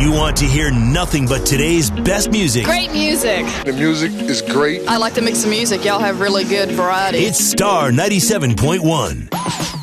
you want to hear nothing but today's best music, Great music. The music is great. I like to mix the music. Y'all have really good variety. it's Star 97.1.